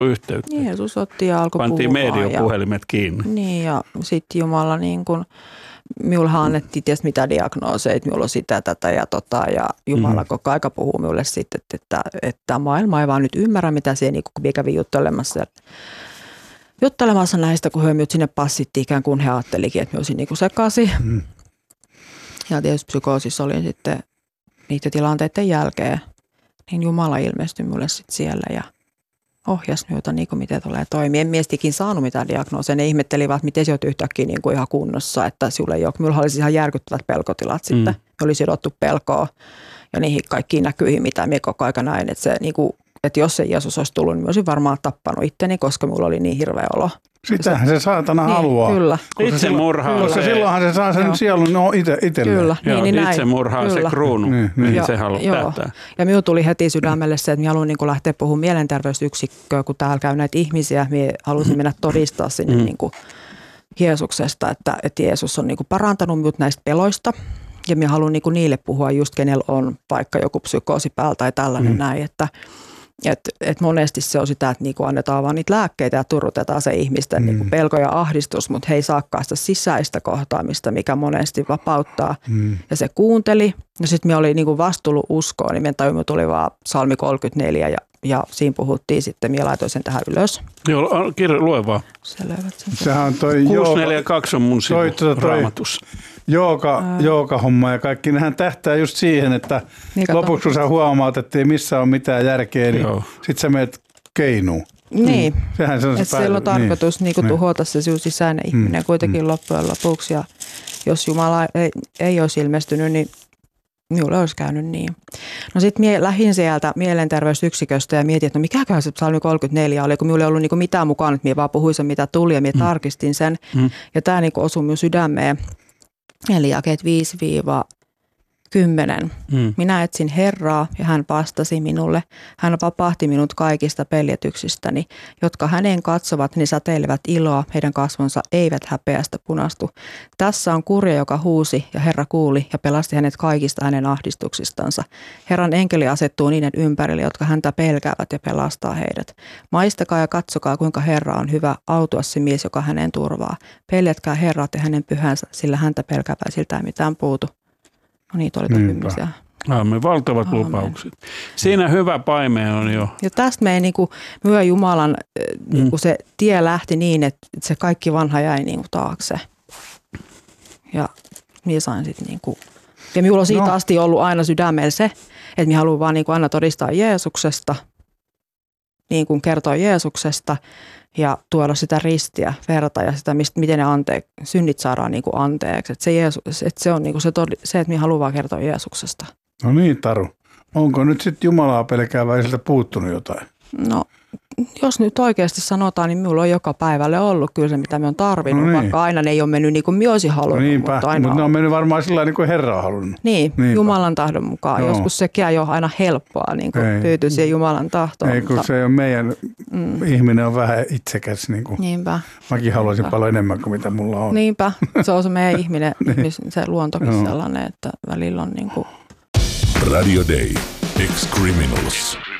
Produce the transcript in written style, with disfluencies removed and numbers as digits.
yhteyttä. Jeesus otti ja alkoi puhumaan. Pantiin mediopuhelimet kiinni. Niin ja sitten Jumala niin kuin, minullahan annettiin ties mitä diagnooseja, että minulla on sitä, tätä ja ja Jumala koko aika puhuu minulle sitten, että maailma ei vaan nyt ymmärrä, mitä siellä niin kuin kävi juttelemassa näistä, kun he minut sinne passittiin ikään kuin he ajattelikin, että minä olisin niin kuin sekaisin. Ja tietysti psykoosissa olin sitten niiden tilanteiden jälkeen, niin Jumala ilmestyi minulle sitten siellä ja ohjasi minulta, niin kuin miten tulee toimia. En miestikin saanut mitään diagnoosia. Ne ihmettelivät, että miten se olet yhtäkkiä niin kuin ihan kunnossa, että sinulla ei ole. Minulla oli ihan järkyttävät pelkotilat sitten. Ne oli sidottu pelkoa ja niihin kaikkiin näkyihin, mitä minä koko ajan näin. Että, se, niin kuin, että jos se Jeesus olisi tullut, niin olisin varmaan tappanut itteni, koska minulla oli niin hirveä olo. Sitähän se saatana haluaa. Kyllä. Itsemurha. Koska silloinhan se saa sen sielun itselleen. Kyllä. Niin itsemurha on se kruunu, mihin se haluaa tähtää. Ja minulla tuli heti sydämelle se, että minä haluan niin kuin lähteä puhumaan mielenterveysyksikköön, kun täällä käy näitä ihmisiä. Minä halusin mennä todistaa sinne niin kuin Jeesuksesta, että Jeesus on niin kuin parantanut minut näistä peloista. Ja minä haluan niin kuin niille puhua just, kenellä on vaikka joku psykoosi päällä tai tällainen näin, että monesti se on sitä, että niinku annetaan vaan niitä lääkkeitä ja turrutetaan se ihmisten niinku pelko ja ahdistus, mutta he ei saakaan sitä sisäistä kohtaamista, mikä monesti vapauttaa. Ja se kuunteli. Ja sitten me oli niinku vastuullut uskoa, niin meidän tuli vaan Psalmi 34 ja siinä puhuttiin sitten, minä laitoin sen tähän ylös. Joo, kirja lue vaan. Se löydät sen. Sehän on toi 642 on mun sivu Raamatussa. Jooga-homma ja kaikki, nehän tähtää just siihen, että niin lopuksi kun sä huomaat, että ei missään ole mitään järkeä, niin sit sä menet keinuun. Niin, sehän se on se siellä on tarkoitus niin tuhota se sisäinen ihminen kuitenkin loppujen lopuksi. Ja jos Jumala ei olisi ilmestynyt, niin minulle olisi käynyt niin. No sitten minä lähdin sieltä mielenterveysyksiköstä ja mietin, että no mikäköhän se Psalmi 34 oli, kun minulla ei ollut niinku mitään mukaan, että minä vaan puhuin sen mitä tuli ja minä tarkistin sen. Ja tämä niinku osui minun sydämeen. Eli jakeet 5-10. Minä etsin Herraa ja hän vastasi minulle. Hän vapahti minut kaikista peljetyksistäni, jotka hänen katsovat, niin säteilevät iloa, heidän kasvonsa eivät häpeästä punastu. Tässä on kurja, joka huusi ja Herra kuuli ja pelasti hänet kaikista hänen ahdistuksistansa. Herran enkeli asettuu niiden ympärille, jotka häntä pelkäävät ja pelastaa heidät. Maistakaa ja katsokaa, kuinka Herra on hyvä, autua se mies, joka hänen turvaa. Peljätkää Herrat ja hänen pyhänsä, sillä häntä pelkäväisiltä ei mitään puutu. No niitä oli topimisia. Aamen, valtavat lupaukset. Siinä hyvä paimeen on jo. Ja tästä meidän myö Jumalan se tie lähti niin, että se kaikki vanha jäi taakse. Ja minä sain sitten ja minulla on siitä asti ollut aina sydämellä se, että minä haluan vaan aina todistaa Jeesuksesta, kertoa Jeesuksesta ja tuoda sitä ristiä, verta ja sitä, miten ne synnit saadaan anteeksi. Että se on se, että minä haluan vaan kertoa Jeesuksesta. No niin, Taru. Onko nyt sitten Jumalaa pelkääväisiltä puuttunut jotain? No, jos nyt oikeasti sanotaan, niin minulla on joka päivälle ollut kyllä se, mitä minä olen tarvinnut, vaikka aina ne ei ole mennyt niin kuin minä olisin halunnut. Niinpä, mutta ne on mennyt varmaan sillä niin kuin Herra on halunnut. Niin, Jumalan tahdon mukaan. Joskus sekin ei ole aina helppoa tyytyä siihen Jumalan tahtoon. Ei, kun se on meidän ihminen on vähän itsekäs. Niinpä. Mäkin haluaisin paljon enemmän kuin mitä mulla on. Niinpä, se on se meidän ihminen, se luontokin sellainen, että välillä on Radio Day, Ex-Criminals.